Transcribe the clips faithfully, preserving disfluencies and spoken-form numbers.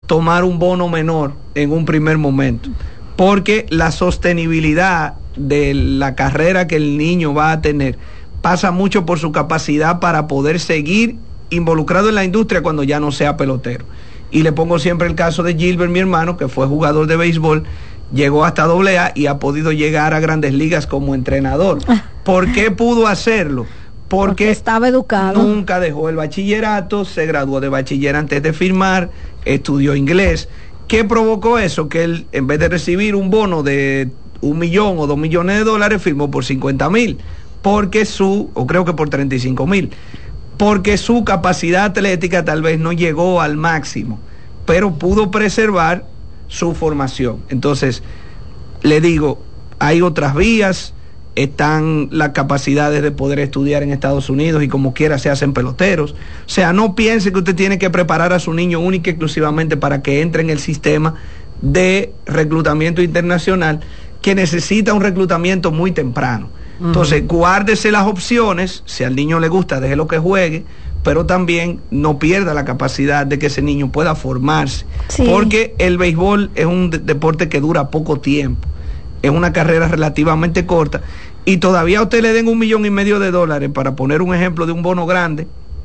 tomar un bono menor en un primer momento, porque la sostenibilidad de la carrera que el niño va a tener pasa mucho por su capacidad para poder seguir involucrado en la industria cuando ya no sea pelotero. Y le pongo siempre el caso de Gilbert, mi hermano, que fue jugador de béisbol, llegó hasta doble A y ha podido llegar a Grandes Ligas como entrenador. ¿Por qué pudo hacerlo? Porque, Porque estaba educado. Nunca dejó el bachillerato, se graduó de bachiller antes de firmar, estudió inglés. ¿Qué provocó eso? Que él, en vez de recibir un bono de un millón o dos millones de dólares, firmó por cincuenta mil, porque su, o creo que por treinta y cinco mil, porque su capacidad atlética tal vez no llegó al máximo, pero pudo preservar su formación. Entonces, le digo, hay otras vías, están las capacidades de poder estudiar en Estados Unidos y como quiera se hacen peloteros. O sea, no piense que usted tiene que preparar a su niño única y exclusivamente para que entre en el sistema de reclutamiento internacional, que necesita un reclutamiento muy temprano. Uh-huh. Entonces, guárdese las opciones, si al niño le gusta, déjelo que juegue, pero también no pierda la capacidad de que ese niño pueda formarse. Sí. Porque el béisbol es un de- deporte que dura poco tiempo, es una carrera relativamente corta, y todavía a usted le den un millón y medio de dólares, para poner un ejemplo de un bono grande,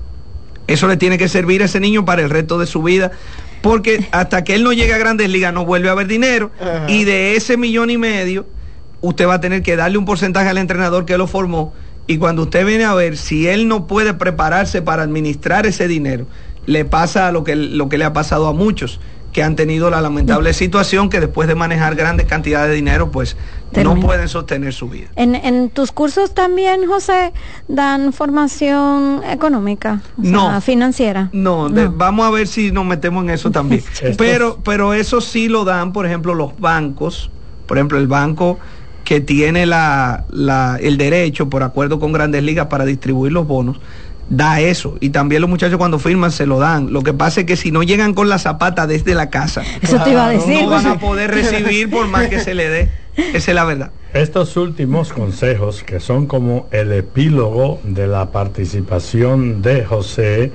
eso le tiene que servir a ese niño para el resto de su vida, porque hasta que él no llegue a Grandes Ligas no vuelve a haber dinero. Ajá. Y de ese millón y medio usted va a tener que darle un porcentaje al entrenador que lo formó, y cuando usted viene a ver, si él no puede prepararse para administrar ese dinero, le pasa lo que, lo que le ha pasado a muchos que han tenido la lamentable situación que después de manejar grandes cantidades de dinero, pues Termina. no pueden sostener su vida. En, en tus cursos también, José, dan formación económica, o no, sea, financiera. No, no. De, vamos a ver si nos metemos en eso también. pero, pero eso sí lo dan, por ejemplo, los bancos, por ejemplo, el banco que tiene la, la, el derecho, por acuerdo con Grandes Ligas, para distribuir los bonos, da eso, y también los muchachos cuando firman se lo dan. Lo que pasa es que si no llegan con la zapata desde la casa, eso te iba a decir, no van a poder recibir por más que se le dé. Esa es la verdad. Estos últimos consejos, que son como el epílogo de la participación de José,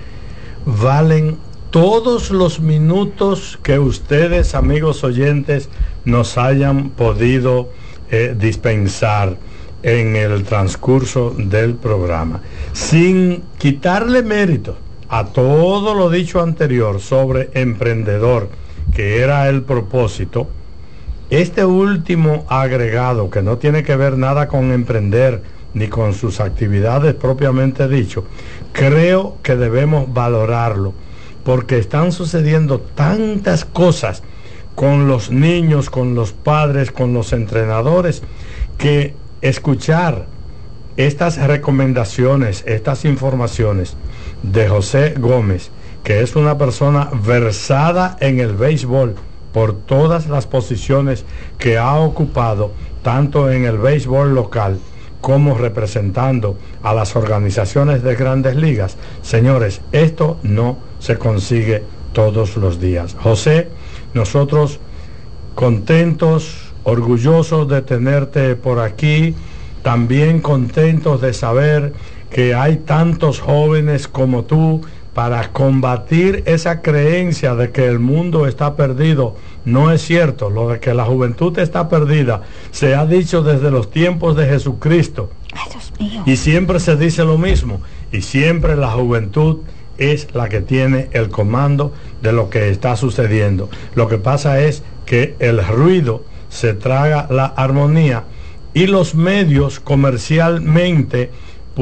valen todos los minutos que ustedes, amigos oyentes, nos hayan podido eh, dispensar en el transcurso del programa, sin quitarle mérito a todo lo dicho anterior sobre emprendedor, que era el propósito. Este último agregado, que no tiene que ver nada con emprender ni con sus actividades propiamente dicho, creo que debemos valorarlo, porque están sucediendo tantas cosas con los niños, con los padres, con los entrenadores, que escuchar estas recomendaciones, estas informaciones de José Gómez, que es una persona versada en el béisbol por todas las posiciones que ha ocupado, tanto en el béisbol local como representando a las organizaciones de Grandes Ligas. Señores, esto no se consigue todos los días. José, nosotros contentos, orgullosos de tenerte por aquí, también contentos de saber que hay tantos jóvenes como tú para combatir esa creencia de que el mundo está perdido. No es cierto, lo de que la juventud está perdida se ha dicho desde los tiempos de Jesucristo. Ay, Dios mío. Y siempre se dice lo mismo, y siempre la juventud es la que tiene el comando de lo que está sucediendo. Lo que pasa es que el ruido se traga la armonía, y los medios comercialmente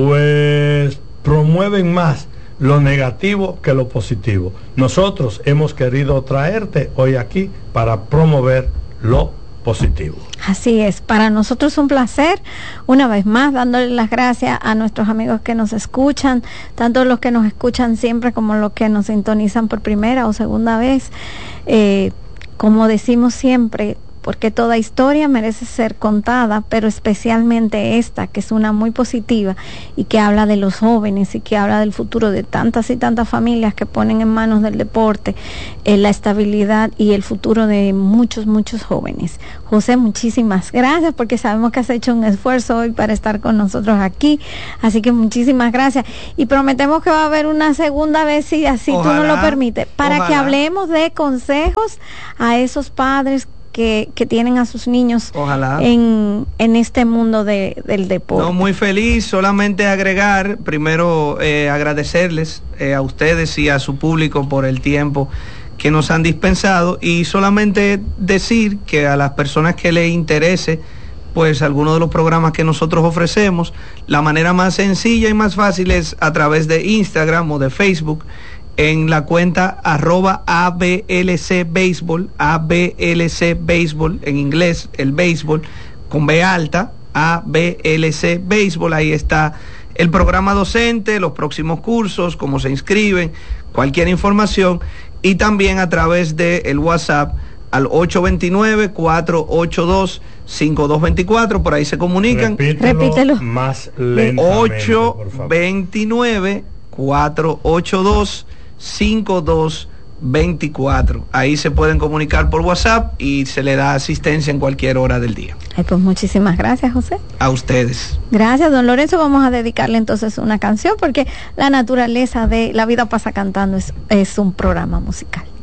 pues promueven más lo negativo que lo positivo. Nosotros hemos querido traerte hoy aquí para promover lo positivo. Así es, para nosotros es un placer, una vez más dándole las gracias a nuestros amigos que nos escuchan, tanto los que nos escuchan siempre como los que nos sintonizan por primera o segunda vez. Eh, como decimos siempre, porque toda historia merece ser contada, pero especialmente esta, que es una muy positiva y que habla de los jóvenes y que habla del futuro de tantas y tantas familias que ponen en manos del deporte eh, la estabilidad y el futuro de muchos, muchos jóvenes. José, muchísimas gracias, porque sabemos que has hecho un esfuerzo hoy para estar con nosotros aquí, así que muchísimas gracias, y prometemos que va a haber una segunda vez, si así ojalá, tú nos lo permites, para ojalá. que hablemos de consejos a esos padres Que, que tienen a sus niños en, en este mundo de, del deporte. No, muy feliz, solamente agregar, primero eh, agradecerles eh, a ustedes y a su público por el tiempo que nos han dispensado, y solamente decir que a las personas que les interese pues algunos de los programas que nosotros ofrecemos, la manera más sencilla y más fácil es a través de Instagram o de Facebook, en la cuenta arroba A B L C Béisbol, A B L C Béisbol, en inglés, el béisbol, con B alta, A B L C Béisbol, ahí está el programa docente, los próximos cursos, cómo se inscriben, cualquier información, y también a través de el WhatsApp al ocho dos nueve, cuatro ocho dos, cinco dos dos cuatro, por ahí se comunican. Repítelo, Repítelo. más lentamente, ocho dos nueve, cuatro ocho dos, cinco dos dos cuatro. Ahí se pueden comunicar por WhatsApp y se le da asistencia en cualquier hora del día. Ay, pues muchísimas gracias, José. A ustedes. Gracias, don Lorenzo. Vamos a dedicarle entonces una canción, porque la naturaleza de La Vida Pasa Cantando es, es un programa musical.